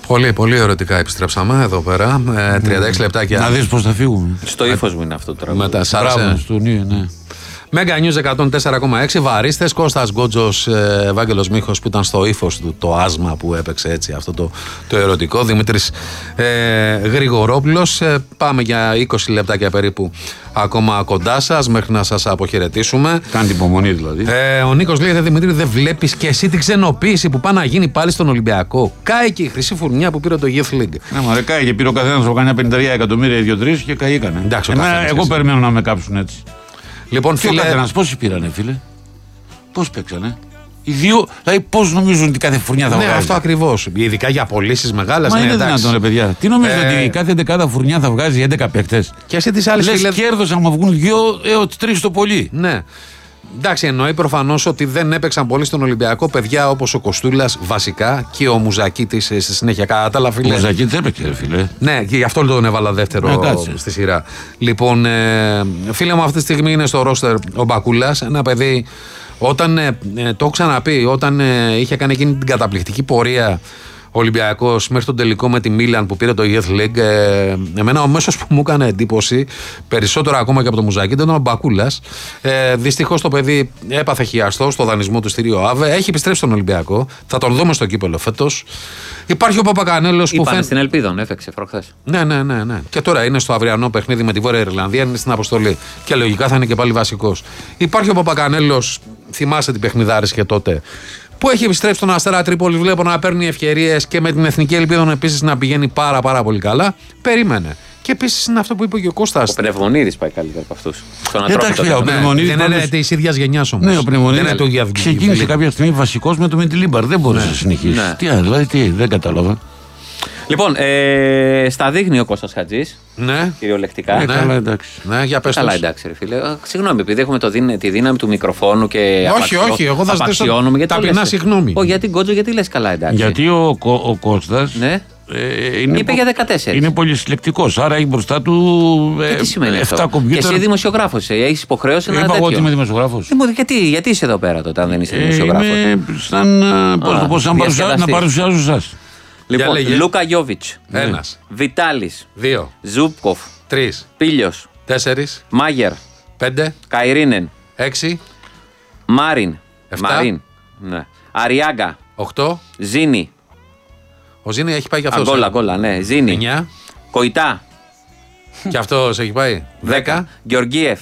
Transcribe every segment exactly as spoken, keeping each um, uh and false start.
Πολύ, πολύ ερωτικά επιστρέψαμε εδώ πέρα. Ε, τριάντα έξι λεπτάκια. Να δεις πώς θα φύγουμε. Στο ύφος μου είναι αυτό το τραγούδι. Μετά Μπράβο, στο νου, ναι. Μέγκα News εκατόν τέσσερα κόμμα έξι, βαρίστες, Κώστας Γκότζος, Ευάγγελος Μίχος που ήταν στο ύφος του, το άσμα που έπαιξε έτσι αυτό το, το ερωτικό, Δημήτρης ε, Γρηγορόπουλος. Ε, πάμε για είκοσι λεπτάκια περίπου ακόμα κοντά σας μέχρι να σας αποχαιρετήσουμε. Κάντε υπομονή δηλαδή. Ε, ο Νίκος λέει: Δημήτρη, δεν βλέπεις και εσύ την ξενοποίηση που πάει να γίνει πάλι στον Ολυμπιακό? Κάει και η χρυσή φουρνιά που πήρε το Youth League. Ναι, μα δεν κάει και πήρε ο καθένας από κανένα πενήντα εκατομμύρια ή δύο τρία και καήκανε. Εντάξει, εγώ περιμένω να με κάψουν έτσι. Λοιπόν, φίλε. φίλε. Ο καθένας πόσοι πήρανε, φίλε? Πώς παίξανε? Οι δύο, δηλαδή πώς νομίζουν ότι κάθε φουρνιά θα βγάζει? Ναι, αυτό ακριβώς. Ειδικά για πωλήσεις μεγάλες. Μα ναι, είναι εντάξει. δυνατόν, ρε παιδιά. Τι νομίζετε Ε... ότι κάθε δεκάδα φουρνιά θα βγάζει έντεκα παίκτες? Και εσύ τις άλλες λες φίλε... κέρδος άμα βγουν δύο έως τρεις το πολύ. Ναι. Εντάξει, εννοεί προφανώς ότι δεν έπαιξαν πολύ στον Ολυμπιακό παιδιά όπως ο Κοστούλας βασικά και ο Μουζακίτης στη συνέχεια. Κατά άλλα, φίλε. Ο Μουζακίτης έπαιξε, ρε φίλε. Ναι, και γι' αυτό τον έβαλα δεύτερο ναι, στη σειρά. Λοιπόν, ε, φίλε μου, αυτή τη στιγμή είναι στο ρόστερ ο Μπακούλας. Ένα παιδί, όταν ε, ε, το έχω ξαναπεί, όταν ε, είχε κάνει εκείνη την καταπληκτική πορεία ο Ολυμπιακός μέχρι τον τελικό με τη Μίλαν που πήρε το Youth League, ε, εμένα ο μέσος που μου έκανε εντύπωση περισσότερο ακόμα και από το Μουζάκι ήταν ο Μπακούλας. Ε, δυστυχώς το παιδί έπαθε χιαστό στο δανεισμό του στη Ρίο Αβε. Έχει επιστρέψει στον Ολυμπιακό. Θα τον δούμε στο κύπελο φέτος. Υπάρχει ο Παπακανέλος που φαίνεται. Στην Ελπίδων, έφεξε προχθές. Ναι, ναι, ναι, ναι. Και τώρα είναι στο αυριανό παιχνίδι με τη Βόρεια Ιρλανδία, είναι στην αποστολή. Και λογικά θα είναι και πάλι βασικός. Υπάρχει ο Παπακανέλος, θυμάσαι την παιχνιδάρης και τότε, που έχει επιστρέψει στον Αστέρα Τρίπολης, βλέπω να παίρνει ευκαιρίες και με την Εθνική Ελπίδων επίσης να πηγαίνει πάρα πάρα πολύ καλά. Περίμενε. Και επίσης είναι αυτό που είπε και ο Κώστας. Ο Πνευμονίδης πάει καλύτερα από αυτούς. Στον Εντάξει, Ατρόμητο. ο Πνευμονίδης δεν είναι της ίδιας γενιάς όμως. Ναι, ο Πνευμονίδης ξεκίνησε του κάποια στιγμή βασικός με το Μεντιλίμπαρ. Δεν μπορούσε ναι. να συνεχίσει. Ναι. Τι, δηλαδή, τι, δεν κατάλαβα. Λοιπόν, ε, στα δείχνει ο Κώστας Χατζής. Ναι. Κυριολεκτικά. Ναι, καλά, εντάξει. Ναι, για πες Καλά, τους. εντάξει, ρε φίλε. Συγγνώμη, επειδή έχουμε το δίνε, τη δύναμη του μικροφόνου και. Όχι, όχι, εγώ θα ζητήσω ταπεινά συγγνώμη. Όχι, γιατί Γκότζο, γιατί λες καλά, εντάξει. Γιατί ο, ο Κώστας. Ναι. Ε, είναι είπε για δεκατέσσερα. Είναι πολύ συλλεκτικός, άρα έχει μπροστά του ε, τι σημαίνει επτά αυτό? κομπιούτερ. Και εσύ δημοσιογράφος, έχεις υποχρέωση να. Είπα εγώ ότι είμαι δημοσιογράφος. Ε, γιατί, γιατί είσαι εδώ πέρα τότε, αν δεν είσαι ε, δημοσιογράφος? Είμαι σαν, Α, πώς, σαν παρουσιά, να παρουσιάζω εσάς. Λοιπόν, Λούκα Γιόβιτς. Ένας. Βιτάλης. Δύο. Ζούπκοφ. Τρεις. Πίλιος. Τέσσερις. Μάγερ. Πέντε. Καϊρίνεν. Έξι. Μάριν. Εφτά. Μαρίν. Ναι. Αριάγκα. Οχτώ. Ζήνη. Ο Ζήνη έχει πάει και αυτός. Αγκόλα, αγκόλα, ναι. Ζήνη. Εννιά. Κοϊτά. Και αυτός έχει πάει. Δέκα. Γεωργίεφ.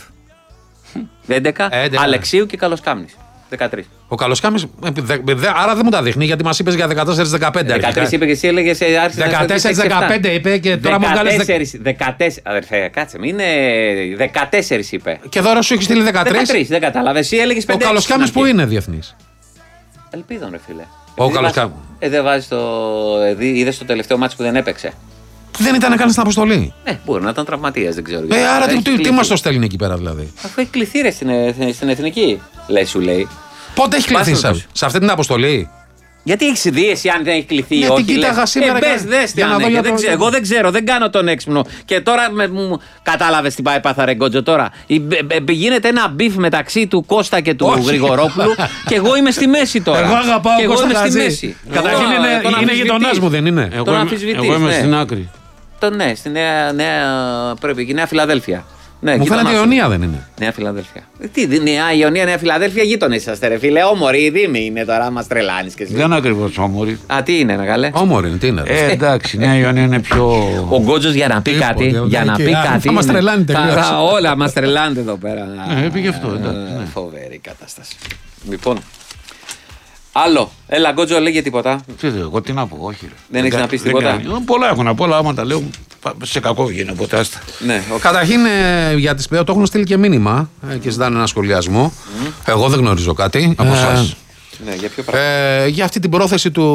έντεκα. Αλεξίου και Καλοσκάμνης. δεκατρείς. Ο Καλοσκάμης, άρα δεν μου τα δείχνει γιατί μας είπες για δεκατέσσερα δεκαπέντε. δεκατρείς είπε και εσύ έλεγες. δεκατέσσερα δεκαπέντε είπε και τώρα μου βγάλεις. δεκατέσσερα. Αδερφέ, κάτσε με, είναι δεκατέσσερα είπε. Και τώρα σου έχει στείλει δεκατρείς. δεκατρείς, δεν κατάλαβε. Εσύ έλεγες πέντε. Ο Καλοσκάμης που είναι διεθνής? Ελπίδων, ρε φίλε. Ο Καλοσκάμης. Ε, δεν βάζει το. Είδες το τελευταίο μάτσο που δεν έπαιξε. Δεν ήταν καν στην αποστολή. Ναι, μπορεί να ήταν τραυματίας, δεν ξέρω. Ε, άρα τι, τι, τι μας το στέλνει εκεί πέρα δηλαδή? Αφού έχει κληθεί ρε στην, στην εθνική, λέει, σου λέει. Πότε έχει κληθεί σε, σε αυτή την αποστολή? Γιατί έχει δει εσύ αν δεν έχει κληθεί ή ναι, όχι? Την κοίταγα σήμερα. Ε, μπες, δες τι αν έχει. Το... Εγώ δεν ξέρω, δεν κάνω τον έξυπνο. Και τώρα με, μου κατάλαβες τι πάει πάθα ρε Γκότζο τώρα. Γίνεται ένα μπιφ μεταξύ του Κώστα και του Γρηγορόπουλου και εγώ είμαι στη μέση τώρα. Εγώ αγαπάω και εγώ Κώστα είμαι στη Χατζή. μέση. Καταρχήν είναι, είναι γειτονάς μου, δεν είναι? Τον αμφισβητείς. Εγώ είμαι ναι. στην άκρη. Το, ναι, στη νέα, νέα, πρέπει, και Νέα Φιλαδέλφια. Ναι, μου φαίνεται η Ιωνία δεν είναι? Νέα Φιλαδέλφια. Τι, Νέα Ιωνία, Νέα Φιλαδέλφια, γείτονες είσαστε ρε φίλε. Όμοροι, οι Δήμοι είναι τώρα, μας τρελάνεις κι εσύ. Δεν είναι ακριβώς όμοροι. Α, τι είναι, καλέ. Όμοροι είναι, τι είναι? Ε, εντάξει, Νέα Ιωνία είναι πιο. Ο Γκότζος για να πει κάτι. Για να πει κάτι. Θα μας τρελάνει τελείως. Όλα μας τρελάνετε εδώ πέρα. Ναι, πήγε αυτό. Φοβερή κατάσταση. Λοιπόν. Άλλο. Έλα, Γκότζο, λέγε τίποτα. Τι λέω, εγώ τι να πω, όχι. Ρε. Δεν έχεις να πεις τίποτα. Πολλά έχω να πω, αλλά άμα τα λέω σε κακό βγαίνει ποτέ. Ναι. Καταρχήν για τις ΠΕΟ το έχουν στείλει και μήνυμα και ζητάνε ένα σχολιασμό. Mm. Εγώ δεν γνωρίζω κάτι από εσάς. Ναι, για ποιο πράγμα? Ε, για αυτή την πρόθεση του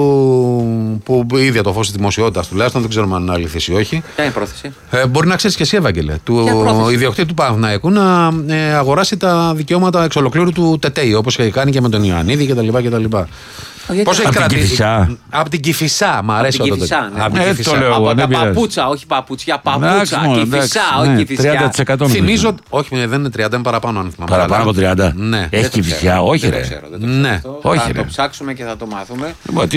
που ήδη το φως της δημοσιότητας τουλάχιστον, δεν ξέρουμε αν είναι αληθής ή όχι. Ποια είναι η πρόθεση? Ε, μπορεί να ξέρεις και εσύ, Ευαγγελέ, του ιδιοκτήτη του Παναθηναϊκού να ε, αγοράσει τα δικαιώματα εξ ολοκλήρου του ΤΕΤΕΙ, όπως έχει κάνει και με τον Ιωαννίδη κτλ. κτλ. Πώς έχει κρατήσει? Από την Κηφισά, μ' αρέσει αυτό. Από τα παπούτσα, όχι παπούτσια, παπούτσα. Κηφισά, όχι Κηφισιά. τριάντα τοις εκατό θυμίζω. Όχι, δεν είναι τριάντα, είναι παραπάνω αν θυμάμαι. Παραπάνω από τριάντα. Ναι. Έχει Κηφισιά, όχι ρε. Θα το ψάξουμε και θα το μάθουμε.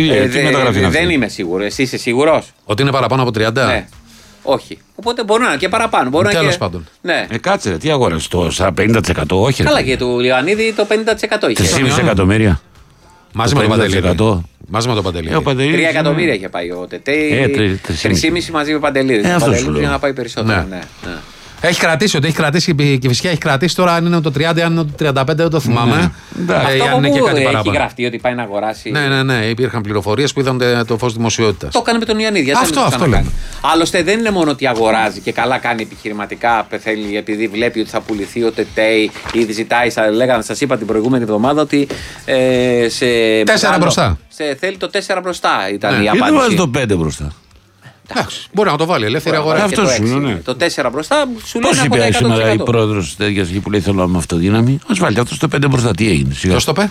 Τι δεν είμαι σίγουρο. Εσύ είσαι σίγουρος? Ότι είναι παραπάνω από τριάντα? Ναι. Όχι. Οπότε μπορεί να είναι και παραπάνω. Τέλος πάντων. Ναι. Ε, κάτσε, ρε, τι αγόρασε το πενήντα τοις εκατό, όχι. Καλά, και του Ιωαννίδη το πενήντα τοις εκατό είχε. τρία κόμμα πέντε εκατομμύρια. Μαζί με τον Παντελίδη. Μαζί με τον Παντελίδη. Τρία εκατομμύρια είχε πάει ο Τετέι. Τρία κόμμα πέντε μαζί με Παντελίδη. Ε, ο Παντελίδη για να πάει περισσότερο. Ναι. Ναι. Ναι. Έχει κρατήσει, ότι έχει κρατήσει η Κηφισιά, έχει κρατήσει τώρα. Αν είναι το τριάντα, αν είναι το τριάντα πέντε, δεν το θυμάμαι. Ναι. Ε, αυτό αν είναι και κάτι έχει παράπανο. Γραφτεί ότι πάει να αγοράσει. Ναι, ναι, ναι. Υπήρχαν πληροφορίες που είδαν το φως δημοσιότητας. Το έκανε με τον Ιωαννίδη. Αυτό, αυτό λέμε. Άλλωστε δεν είναι μόνο ότι αγοράζει και καλά κάνει επιχειρηματικά, θέλει, επειδή βλέπει ότι θα πουληθεί ο Τετέι, ήδη ζητάει. Λέγανε, σας είπα την προηγούμενη εβδομάδα ότι. Ε, σε τέσσερα μπροστά. Σε, θέλει το τέσσερα μπροστά. Ήταν ναι. η απάντηση. Γιατί βάζει το πέντε μπροστά? Εντάξει, μπορεί να το βάλει ελεύθερη αγορά. Αυτό σου είναι. Το τέσσερα μπροστά σου λέει. Πώς είπε σήμερα η πρόεδρος τέτοια γη που λέει θέλω με αυτοδύναμη? Ας βάλει αυτό το πέντε μπροστά. Τι έγινε? Ποιος το είπε?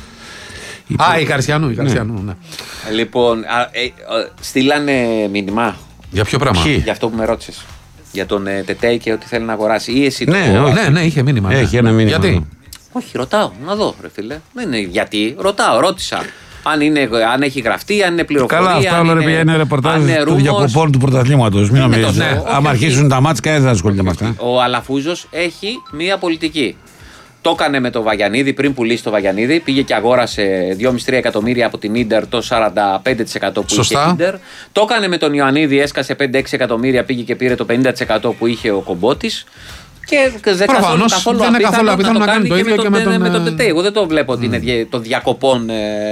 Α, η Καρσιανού. Η Καρσιανού, ναι. Λοιπόν, στείλανε μήνυμα. Για ποιο πράγμα? Για αυτό που με ρώτησες. Για τον Τετέι και ότι θέλει να αγοράσει. Ή εσύ το. Ναι, ναι, είχε μήνυμα. Έχει ένα μήνυμα. Γιατί? Όχι, ρωτάω. Να δω, ρε φίλε. Δεν είναι γιατί. Ρωτάω, ρώτησα. Αν, είναι, αν έχει γραφτεί, αν είναι πληροφορία. Καλά, αυτά όλα είναι, είναι ρεπορτάζ του διακοπών του πρωταθλήματος. Μην νομίζεις. Ναι, άμα αρχίσουν τα μάτς, κανένα δεν ασχολείται με αυτά. Ο Αλαφούζος έχει μία πολιτική. Το έκανε με το Βαγιανίδη πριν πουλήσει το Βαγιανίδη. Πήγε και αγόρασε δύο κόμμα πέντε τρία εκατομμύρια από την Ίντερ, το σαράντα πέντε τοις εκατό που σωστά. είχε η Ίντερ. Το έκανε με τον Ιωαννίδη, έσκασε πέντε έξι εκατομμύρια, πήγε και πήρε το πενήντα τοις εκατό που είχε ο Κομπότης. Και δεν καθόλου, καθόλου δεν είναι καθόλου απίθανο να κάνει το ίδιο και με τον, με τον Τετέι. Εγώ δεν το βλέπω ότι mm. είναι των διακοπών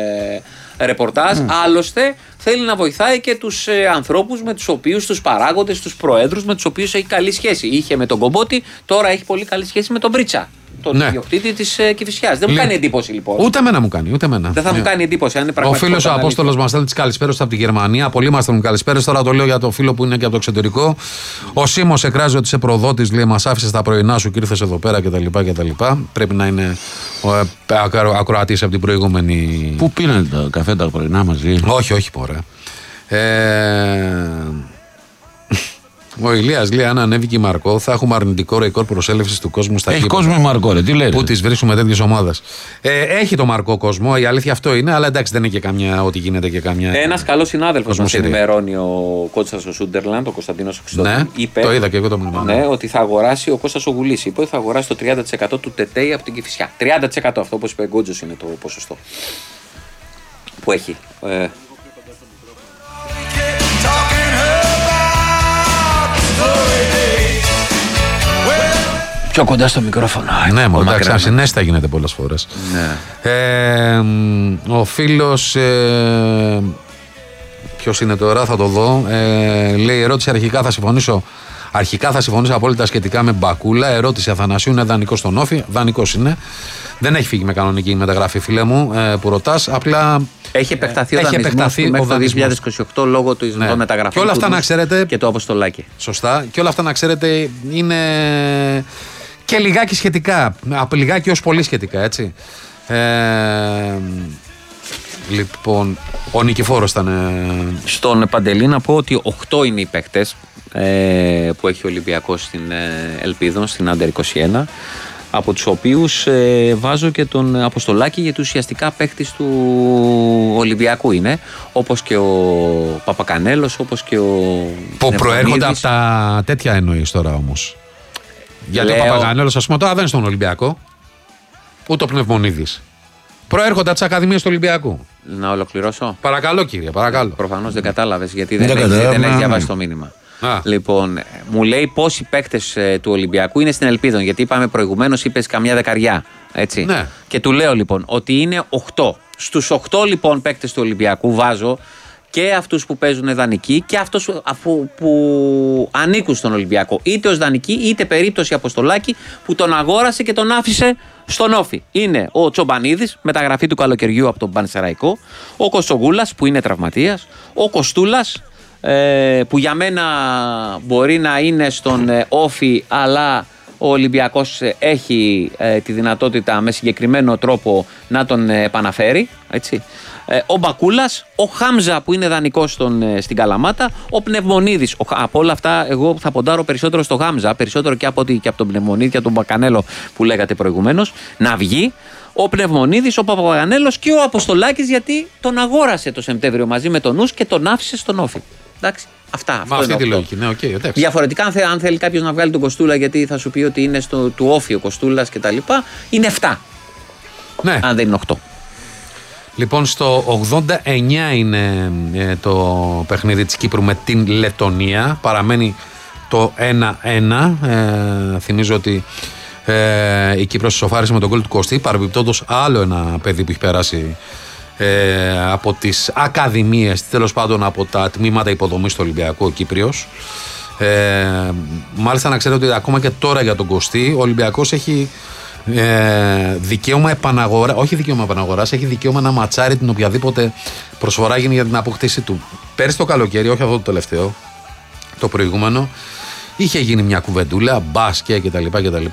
ε, ρεπορτάζ. Mm. Άλλωστε θέλει να βοηθάει και τους ε, ανθρώπους με τους οποίους, τους παράγοντες, τους προέδρους με τους οποίους έχει καλή σχέση. Είχε με τον Κομπότη, τώρα έχει πολύ καλή σχέση με τον Μπρίτσα. Τον ναι. ιδιοκτήτη της ε, Κηφισιάς. Δεν μου κάνει εντύπωση λοιπόν. Ούτε εμένα μου κάνει. Ούτε εμένα. Δεν θα yeah. μου κάνει εντύπωση αν είναι πραγματικό. Ο φίλος ο Απόστολος μας στέλνει τις καλησπέρες από τη Γερμανία. Πολλοί μας στέλνουν καλησπέρες. Τώρα το λέω για το φίλο που είναι και από το εξωτερικό. Ο Σίμος εκράζει ότι είσαι προδότης, λέει, μας άφησες τα πρωινά σου και ήρθες εδώ πέρα κτλ. Πρέπει να είναι ε, ακροατής από την προηγούμενη. Πού πίνανε τα καφέ τα πρωινά μαζί? Όχι, όχι, πορε. Ε, Ο Ηλίας λέει: αν ανέβηκε η Μαρκό, θα έχουμε αρνητικό ρεκόρ προσέλευσης του κόσμου στα Έχει κόσμο η Μαρκό, ρε, τι λέει. Πού τις βρίσκουμε τέτοιες ομάδες. Ε, έχει το Μαρκό κόσμο, η αλήθεια αυτό είναι, αλλά εντάξει δεν είναι και καμιά, ό,τι γίνεται και καμιά. Ένας καλός συνάδελφος μας ενημερώνει ο Κώστας ο Σούντερλαντ, ο Κωνσταντίνος ο Χριστόδουλος. Ναι, είπε, το είδα και εγώ το μήνυμα. Ναι, ότι θα αγοράσει ο Κώστας ο Γουλής. Είπε ότι θα αγοράσει το τριάντα τοις εκατό του Τετέι από την Κηφισιά. τριάντα τοις εκατό αυτό όπως είπε Γκότζος είναι το ποσοστό που έχει. Ε, πιο κοντά στο μικρόφωνο. Ναι, μόνο εντάξει, ασυναίσθητα γίνεται πολλές φορές. Ναι. Ε, ο φίλος. Ε, ποιος είναι τώρα, θα το δω. Ε, λέει: ερώτηση αρχικά θα συμφωνήσω. Αρχικά θα συμφωνήσω απόλυτα σχετικά με Μπακούλα. Ερώτηση Αθανασίου, είναι δανεικός στον Όφη. Δανεικός είναι. Δεν έχει φύγει με κανονική μεταγραφή, φίλε μου, ε, που ρωτάς. Απλά. Έχει επεκταθεί ο δανεισμός του μέχρι το δύο χιλιάδες είκοσι οκτώ λόγω του ναι. μεταγραφής. Και όλα αυτά να ξέρετε. Και το Αποστολάκι. Σωστά. Και όλα αυτά να ξέρετε είναι. Και λιγάκι σχετικά. Λιγάκι ως πολύ σχετικά, έτσι. Ε, λοιπόν, ο Νικηφόρος ήταν. Ε... Στον Παντελή να πω ότι οκτώ είναι οι παίκτες ε, που έχει ο Ολυμπιακός στην ε, Ελπίδων, στην Άντερ είκοσι ένα. Από τους οποίους ε, βάζω και τον Αποστολάκη, γιατί ουσιαστικά παίκτης του Ολυμπιακού είναι, όπως και ο Παπακανέλος, όπως και ο που προέρχονται από τα τέτοια εννοείς τώρα όμως. Γιατί Λέω... ο Παπακανέλος, ας πούμε, τώρα δεν είναι στον Ολυμπιακό, ούτε ο Πνευμονίδης. Προέρχονται από τις Ακαδημίες του Ολυμπιακού. Να ολοκληρώσω. Παρακαλώ κύριε, παρακαλώ. Προφανώς δεν κατάλαβες, γιατί δεν, δεν, έχεις, δεν έχεις διαβάσει το μήνυμα. Α. Λοιπόν, μου λέει πόσοι παίκτες ε, του Ολυμπιακού είναι στην Ελπίδων. Γιατί είπαμε προηγουμένως, είπες καμιά δεκαριά. Έτσι. Ναι. Και του λέω λοιπόν ότι είναι οκτώ. Στους οκτώ λοιπόν παίκτες του Ολυμπιακού βάζω και αυτούς που παίζουν δανεικοί και αυτούς που, που ανήκουν στον Ολυμπιακό. Είτε ως δανεικοί, είτε περίπτωση Αποστολάκη που τον αγόρασε και τον άφησε στον Όφη. Είναι ο Τσομπανίδης, μεταγραφή του καλοκαιριού από τον Πανσεραϊκό. Ο Κοστογούλας που είναι τραυματίας. Ο Κοστούλας. Ε, που για μένα μπορεί να είναι στον ε, Όφη, αλλά ο Ολυμπιακός ε, έχει ε, τη δυνατότητα με συγκεκριμένο τρόπο να τον ε, επαναφέρει, έτσι. Ε, ο Μπακούλας, ο Χάμζα που είναι δανεικός ε, στην Καλαμάτα, ο Πνευμονίδης. Ο, από όλα αυτά, εγώ θα ποντάρω περισσότερο στο Χάμζα, περισσότερο και από, και από τον Πνευμονίδη και από τον Μπακανέλο που λέγατε προηγουμένως, να βγει. Ο Πνευμονίδης, ο Παπαγανέλος και ο Αποστολάκης, γιατί τον αγόρασε το Σεπτέμβριο μαζί με τον Νους και τον άφησε στον Όφη. Εντάξει. Αυτά. Μα αυτό αυτή είναι τη αυτό. λογική. Ναι, okay, εντάξει. Διαφορετικά, αν, θε, αν θέλει κάποιος να βγάλει τον Κοστούλα, γιατί θα σου πει ότι είναι στο, του Όφη ο Κοστούλας κτλ., είναι επτά. Ναι. Αν δεν είναι οκτώ. Λοιπόν, στο ογδόντα εννιά είναι ε, το παιχνίδι της Κύπρου με την Λετονία. Παραμένει το ένα ένα. Ε, θυμίζω ότι ε, η Κύπρος σοφάρισε με τον γκολ του Κωστή. Παρεμπιπτόντως, άλλο ένα παιδί που έχει περάσει ε, από τις ακαδημίες, τέλος πάντων από τα τμήματα υποδομής του Ολυμπιακού, ο Κύπριος. Ε, μάλιστα, να ξέρετε ότι ακόμα και τώρα για τον Κωστή, ο Ολυμπιακός έχει Ε, δικαίωμα επαναγορά, όχι δικαίωμα επαναγοράς, έχει δικαίωμα να ματσάρει την οποιαδήποτε προσφορά γίνει για την αποκτήση του. Πέρυσι το καλοκαίρι, όχι αυτό το τελευταίο, το προηγούμενο, είχε γίνει μια κουβεντούλα, μπάσκετ κτλ.